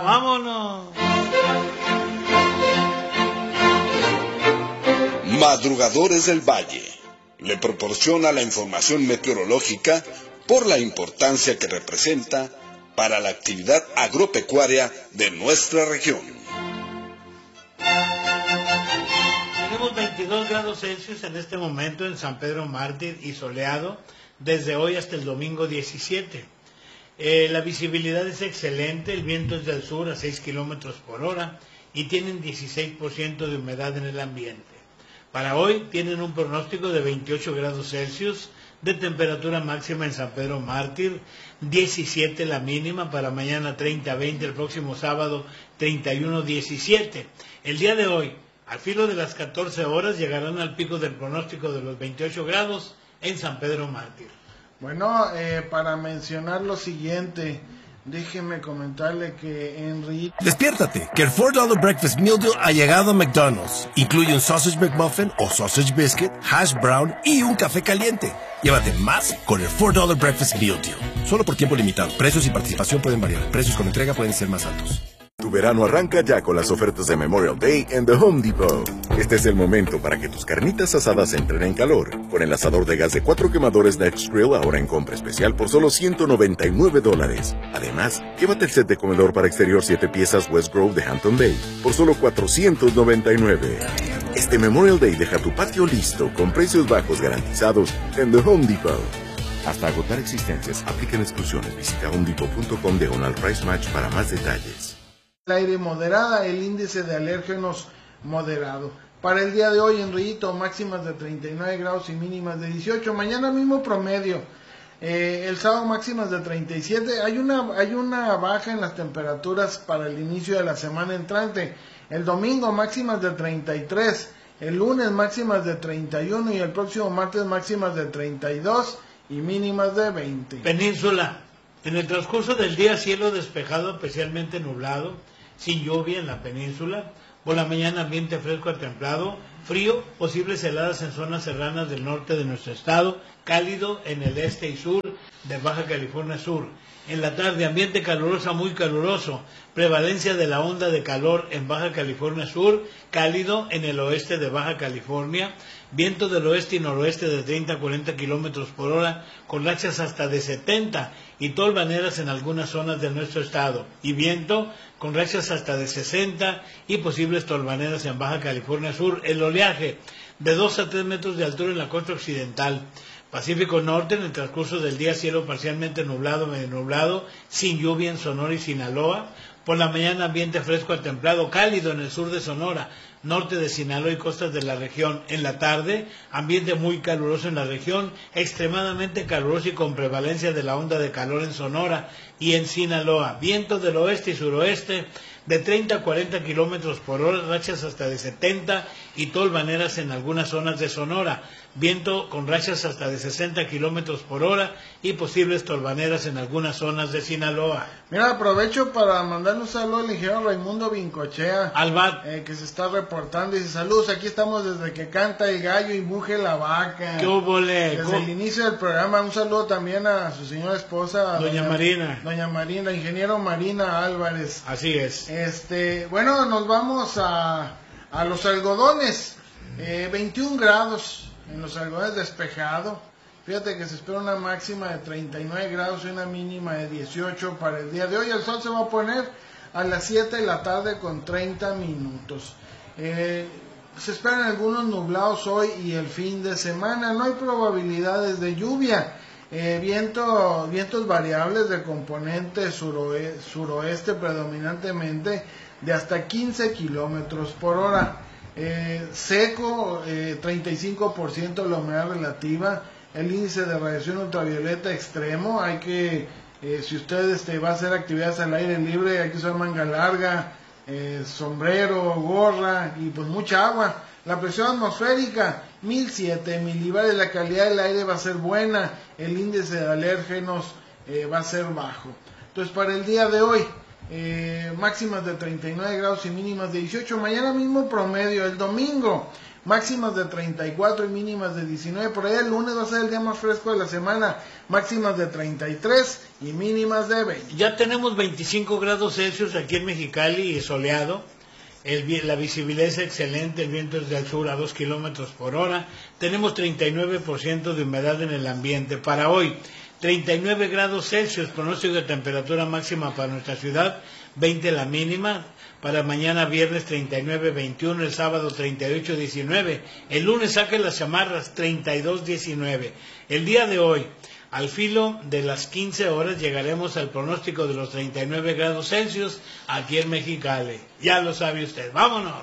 ¡Vámonos! Madrugadores del Valle le proporciona la información meteorológica por la importancia que representa para la actividad agropecuaria de nuestra región. Tenemos 22 grados Celsius en este momento en San Pedro Mártir y soleado desde hoy hasta el domingo 17. La visibilidad es excelente, el viento es del sur a 6 kilómetros por hora y tienen 16% de humedad en el ambiente. Para hoy tienen un pronóstico de 28 grados Celsius de temperatura máxima en San Pedro Mártir, 17 la mínima, para mañana 30-20, el próximo sábado 31-17. El día de hoy, al filo de las 14 horas, llegarán al pico del pronóstico de los 28 grados en San Pedro Mártir. Bueno, para mencionar lo siguiente, déjeme comentarle que Henry... Despiértate, que el $4 Breakfast Meal Deal ha llegado a McDonald's. Incluye un Sausage McMuffin o Sausage Biscuit, Hash Brown y un café caliente. Llévate más con el $4 Breakfast Meal Deal. Solo por tiempo limitado. Precios y participación pueden variar. Precios con entrega pueden ser más altos. Tu verano arranca ya con las ofertas de Memorial Day en The Home Depot. Este es el momento para que tus carnitas asadas entren en calor. Con el asador de gas de 4 quemadores Next Grill ahora en compra especial por solo $199. Además, llévate el set de comedor para exterior 7 piezas West Grove de Hampton Bay por solo $499. Este Memorial Day deja tu patio listo con precios bajos garantizados en The Home Depot. Hasta agotar existencias, aplican exclusiones. Visita homedepot.com/price match para más detalles. El aire moderada, el índice de alérgenos moderado. Para el día de hoy en Rillito, máximas de 39 grados y mínimas de 18. Mañana mismo promedio. El sábado máximas de 37. Hay una baja en las temperaturas para el inicio de la semana entrante. El domingo máximas de 33. El lunes máximas de 31 y el próximo martes máximas de 32 y mínimas de 20. Península. En el transcurso del día, cielo despejado, especialmente nublado, sin lluvia en la península. Por la mañana, ambiente fresco a templado, frío, posibles heladas en zonas serranas del norte de nuestro estado, cálido en el este y sur de Baja California Sur. En la tarde, ambiente caluroso a muy caluroso, prevalencia de la onda de calor en Baja California Sur, cálido en el oeste de Baja California, viento del oeste y noroeste de 30 a 40 kilómetros por hora, con rachas hasta de 70 y tolvaneras en algunas zonas de nuestro estado, y viento con rachas hasta de 60 y posibles tolvaneras en Baja California Sur. El oleaje de 2 a 3 metros de altura en la costa occidental. Pacífico Norte, en el transcurso del día, cielo parcialmente nublado, medio nublado, sin lluvia en Sonora y Sinaloa. Por la mañana, ambiente fresco a templado, cálido en el sur de Sonora, norte de Sinaloa y costas de la región. En la tarde, ambiente muy caluroso en la región, extremadamente caluroso y con prevalencia de la onda de calor en Sonora y en Sinaloa. Vientos del oeste y suroeste de 30 a 40 kilómetros por hora, rachas hasta de 70 y tolvaneras en algunas zonas de Sonora. Viento con rachas hasta de 60 kilómetros por hora y posibles tolvaneras en algunas zonas de Sinaloa. Mira, aprovecho para mandarle un saludo al ingeniero Raimundo Vincochea, Albat, que se está reportando. Dice: saludos, aquí estamos desde que canta el gallo y muge la vaca. ¿Qué óvole? Desde el inicio del programa. Un saludo también a su señora esposa, Doña Marina. Doña Marina, ingeniero Marina Álvarez. Así es. Bueno, nos vamos a los algodones. 21 grados en los algodones, despejado. Fíjate que se espera una máxima de 39 grados y una mínima de 18 para el día de hoy. El sol se va a poner a las 7 de la tarde con 30 minutos. Se esperan algunos nublados hoy y el fin de semana. No hay probabilidades de lluvia. Vientos variables de componente suroeste predominantemente de hasta 15 kilómetros por hora. Seco, 35% la humedad relativa. El índice de radiación ultravioleta extremo. Hay que, si usted va a hacer actividades al aire libre, hay que usar manga larga, sombrero, gorra y pues mucha agua. La presión atmosférica 1007 milibares. La calidad del aire va a ser buena. El índice de alérgenos va a ser bajo. Entonces, para el día de hoy, máximas de 39 grados y mínimas de 18. Mañana mismo promedio. El domingo, máximas de 34 y mínimas de 19. Por ahí el lunes va a ser el día más fresco de la semana, máximas de 33 y mínimas de 20. Ya tenemos 25 grados Celsius aquí en Mexicali y soleado. La visibilidad es excelente, el viento es del sur a 2 kilómetros por hora. Tenemos 39% de humedad en el ambiente. Para hoy, 39 grados Celsius, pronóstico de temperatura máxima para nuestra ciudad, 20 la mínima. Para mañana viernes 39-21, el sábado 38-19. El lunes saquen las chamarras, 32-19. El día de hoy, al filo de las 15 horas, llegaremos al pronóstico de los 39 grados Celsius aquí en Mexicali. Ya lo sabe usted. ¡Vámonos!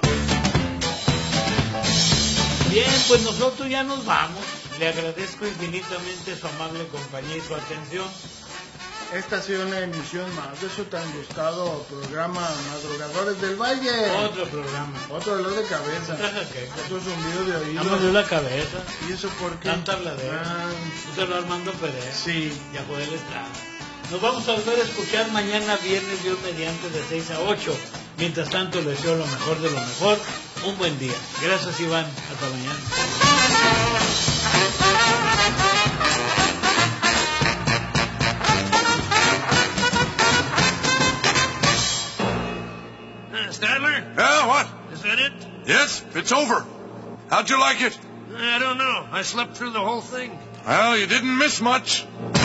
Bien, pues nosotros ya nos vamos. Le agradezco infinitamente su amable compañía y su atención. Esta ha sido una emisión más de su tan gustado programa Madrugadores del Valle. Otro programa. Otro dolor de cabeza. Otro zumbido de oído. Ya me dio la cabeza. ¿Y eso por qué? Tanta habladera. Usted Armando Pérez. Sí. Ya fue el Estrada. Nos vamos a volver a escuchar mañana viernes, Dios mediante, de 6 a 8. Mientras tanto, les deseo lo mejor de lo mejor. Un buen día. Gracias, Iván. Hasta mañana. Stadler? What? Is that it? Yes, it's over. How'd you like it? I don't know. I slept through the whole thing. Well, you didn't miss much.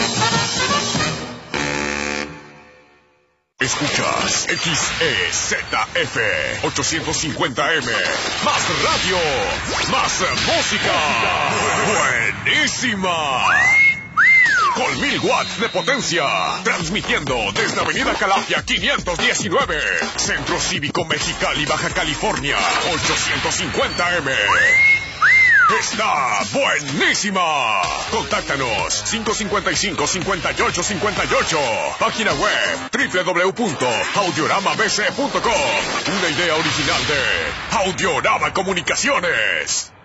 Escuchas XEZF 850M. Más radio, más música. Buenísima. Con 1000 watts de potencia. Transmitiendo desde Avenida Calafia 519. Centro Cívico Mexicali, Baja California. 850M. Está buenísima. Contáctanos 555-5858. Página web www.audioramabc.com. Una idea original de Audiorama Comunicaciones.